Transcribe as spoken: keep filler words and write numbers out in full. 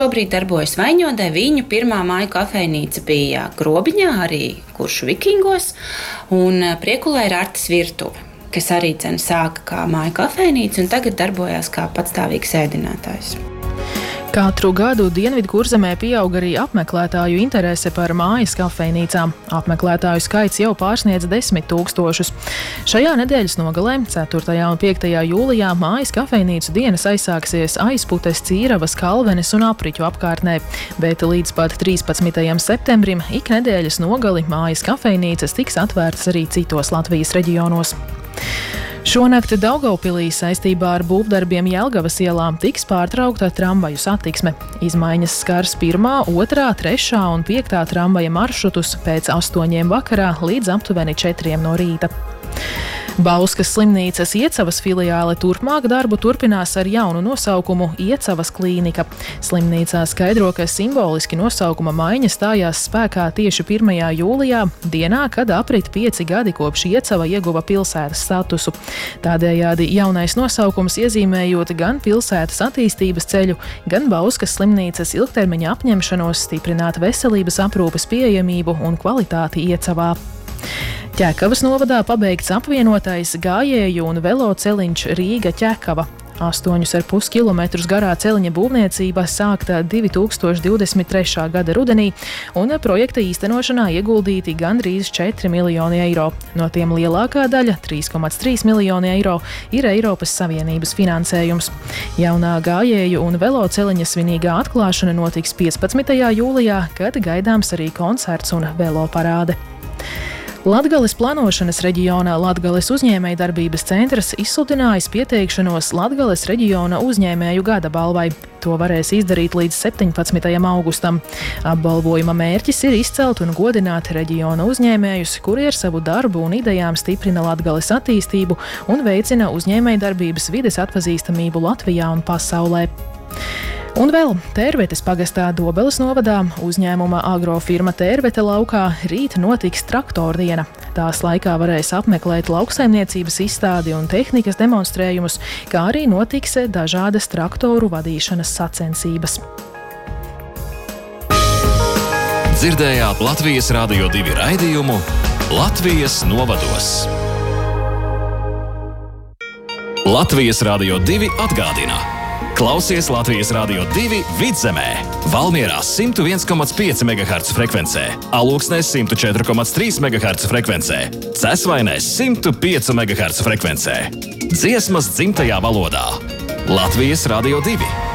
Šobrīd darbojas Vaņodē. Viņu pirmā māju kafejnīca bija Grobiņā, arī Kuršu Vikingos, un Priekulē ir Artes virtuve, kas arī dzen sāka kā māju kafejnīca un tagad darbojās kā patstāvīgs ēdinātājs. Katru gadu Dienvidkurzemē pieaug arī apmeklētāju interese par mājas kafejnīcām. Apmeklētāju skaits jau pārsniedz desmit tūkstošus. Šajā nedēļas nogalē, ceturtajā un piektajā jūlijā, mājas kafejnīcu dienas aizsāksies Aizputes, Cīravas, Kalvenes un Apriķu apkārtnē, bet līdz pat trīspadsmitajam septembrim ik nedēļas nogali mājas kafejnīcas tiks atvērtas arī citos Latvijas reģionos. Šonakt Daugavpilī saistībā ar būvdarbiem Jelgavas ielā tiks pārtraukta tramvaju satiksme. Izmaiņas skars pirmā, otrā, trešā un piektā tramvaja maršrutus pēc astoņiem vakarā līdz aptuveni četriem no rīta. Bauskas slimnīcas Iecavas filiāle turpmāk darbu turpinās ar jaunu nosaukumu Iecavas klīnika. Slimnīcā skaidro, ka simboliski nosaukuma maiņa stājās spēkā tieši pirmajā jūlijā, dienā, kad aprit pieci gadi kopš Iecava ieguva pilsētas statusu. Tādējādi jaunais nosaukums iezīmējot gan pilsētas attīstības ceļu, gan Bauskas slimnīcas ilgtermiņa apņemšanos stiprināt veselības aprūpes pieejamību un kvalitāti Iecavā. Ķekavas novadā pabeigts apvienotais gājēju un velo celiņš Rīga-Ķekava. astoņus ar pus kilometrus garā celiņa būvniecība sākta divi tūkstoši divdesmit trešā gada rudenī, un projekta īstenošanā ieguldīti gandrīz četri miljoni eiro. No tiem lielākā daļa, trīs komats trīs miljoni eiro, ir Eiropas Savienības finansējums. Jaunā gājēju un velo celiņa svinīgā atklāšana notiks piecpadsmitajā jūlijā, kad gaidāms arī koncerts un velo parāde. Latgales plānošanas reģionā Latgales uzņēmējdarbības centrs izsludinājis pieteikšanos Latgales reģiona uzņēmēju gada balvai. To varēs izdarīt līdz septiņpadsmitajam augustam. Apbalvojuma mērķis ir izcelt un godināt reģiona uzņēmējus, kuri ar savu darbu un idejām stiprina Latgales attīstību un veicina uzņēmējdarbības vides atpazīstamību Latvijā un pasaulē. Un vēl Tērvetes pagastā Dobeles novadā uzņēmuma agrofirma Tērvete laukā rīt notiks traktordiena. Tās laikā varēs apmeklēt lauksaimniecības izstādi un tehnikas demonstrējumus, kā arī notiks dažādas traktoru vadīšanas sacensības. Dzirdējāt Latvijas Radio divi raidījumu Latvijas novados. Latvijas Radio divi atgādina. Klausies Latvijas Radio divi Vidzemē, Valmierā simt viens komats pieci megaherca frekvencē, Alūksnē simt četri komats trīs megaherca frekvencē, Cesvainē simt pieci megaherca frekvencē. Dziesmas dzimtajā valodā. Latvijas Radio divi.